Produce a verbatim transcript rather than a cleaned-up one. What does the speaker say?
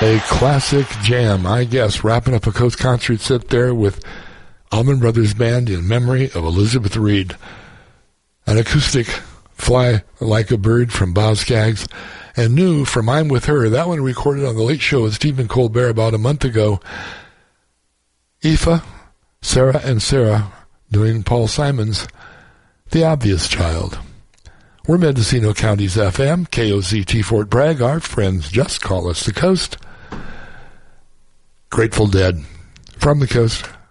A classic jam, I guess, wrapping up a Coast concert set there with Allman Brothers Band in memory of Elizabeth Reed. An acoustic Fly Like a Bird from Boz Scaggs, and new from I'm With Her, that one recorded on The Late Show with Stephen Colbert about a month ago. Aoife, Sarah, and Sarah doing Paul Simon's The Obvious Child. We're Mendocino County's F M, K O Z T Fort Bragg. Our friends just call us the Coast. Grateful Dead from the Coast.